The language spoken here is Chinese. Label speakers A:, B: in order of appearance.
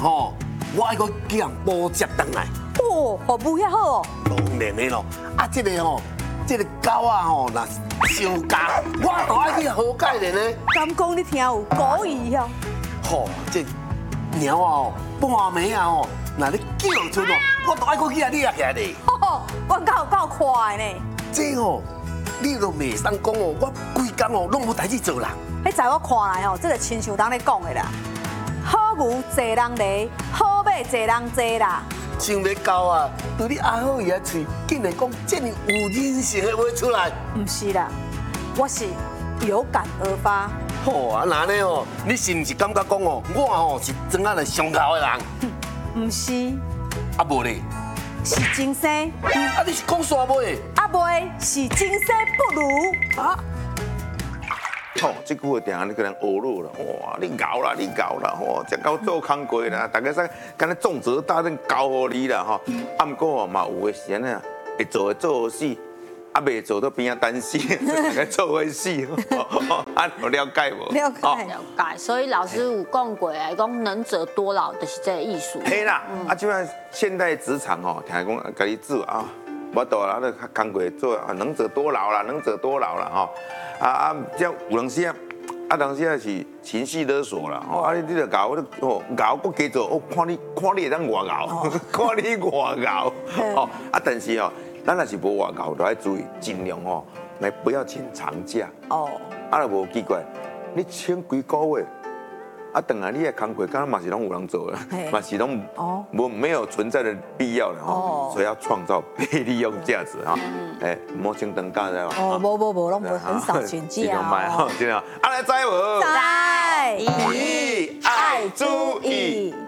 A: 吼，我爱个叫人补接回来。
B: 哦，服务遐好哦。
A: 当然的咯，啊，这个吼，这个狗啊吼，若伤加，我都爱去好解的呢。
B: 敢讲你听有古意哦？
A: 吼，这猫啊吼，半暝啊吼，若咧叫出哦，我都爱去啊掠起来咧。
B: 吼，我够快呢。
A: 这吼，你都袂使讲哦，我规工哦拢无代志做啦。
B: 迄在我看来吼，这个亲像当咧讲的啦。好牛济人犁，好马济人坐啦。
A: 想要狗啊，对你阿好伊的嘴，竟然讲这么有人性的话出来。
B: 唔是啦，我是有感而发。
A: 吼啊，那呢哦，你是唔是感觉讲哦，我吼是真正的上头的人？
B: 唔是，
A: 啊无咧，
B: 是真生。
A: 啊你是讲啥尾？
B: 啊袂是真生不如啊。
C: 吼，这句话定下你个人学落了，哇，你搞啦，你搞啦，吼，食到做工过啦，大家说敢若重责大任交互你啦，吼。啊，毋过嘛有诶时阵啊，会做的做死，啊袂做到边啊等死，大家做伙死，啊有了解无？
B: 了解。
D: 了解，所以老师有讲过啊，讲能者多劳就是这个艺术。
C: 嘿啦，啊，即摆现代职场吼，听讲家己做啊，我大啦咧工过做啊，能者多劳啦，能者多劳啦，吼。这有当时啊，当时啊是情绪勒索啦，吼，你就搞，哦，搞我加做，看你会当外搞，看你外搞，哦，但是哦，咱若是无外搞，都要注意，尽量哦，来不要请长假，
B: 哦，
C: 若无奇怪，你请几个月。等下你的工作，刚刚嘛是拢有人做了，嘛是拢没有存在的必要了哈，所以要创造被利用价值哈，莫请等假的
B: 哦，无，拢无很少请假。
C: 尽量买哈，尽量。来，知无？
B: 知。
C: 以爱注意。